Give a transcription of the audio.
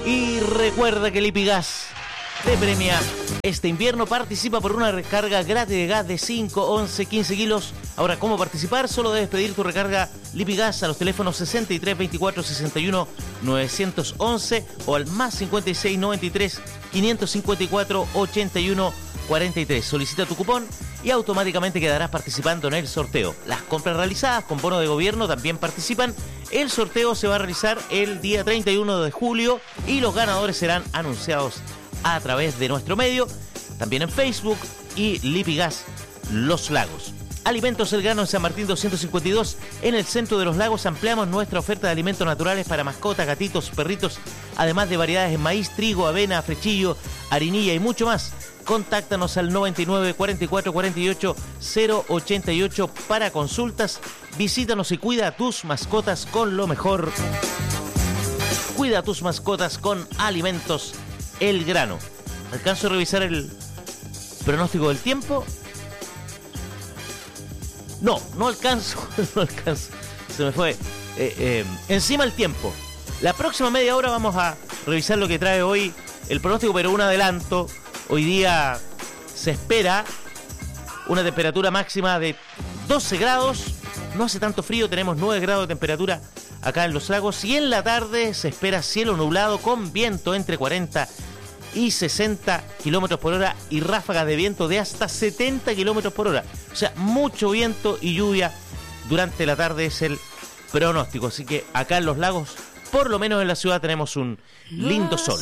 Y recuerda que Lipigas te premia este invierno. Participa por una recarga gratis de gas de 5, 11, 15 kilos. Ahora, ¿cómo participar? Solo debes pedir tu recarga Lipigas a los teléfonos 63 24 61 911 o al más 56 93 554 81 43. Solicita tu cupón y automáticamente quedarás participando en el sorteo. Las compras realizadas con bono de gobierno también participan. El sorteo se va a realizar el día 31 de julio y los ganadores serán anunciados a través de nuestro medio, también en Facebook y Lipigas Los Lagos. Alimentos El Grano en San Martín 252, en el centro de Los Lagos. Ampliamos nuestra oferta de alimentos naturales para mascotas, gatitos, perritos, además de variedades en maíz, trigo, avena, frechillo, harinilla y mucho más. Contáctanos al 99 44 48 088 para consultas. Visítanos y cuida a tus mascotas con lo mejor. Cuida a tus mascotas con Alimentos El Grano. ¿Alcanzo a revisar el pronóstico del tiempo? No alcanzo. Se me fue encima el tiempo. La próxima media hora vamos a revisar lo que trae hoy el pronóstico, pero un adelanto. Hoy día se espera una temperatura máxima de 12 grados. No hace tanto frío, tenemos 9 grados de temperatura acá en Los Lagos. Y en la tarde se espera cielo nublado con viento entre 40 y 60 kilómetros por hora y ráfagas de viento de hasta 70 kilómetros por hora. O sea, mucho viento y lluvia durante la tarde es el pronóstico. Así que acá en Los Lagos, por lo menos en la ciudad, tenemos un lindo sol.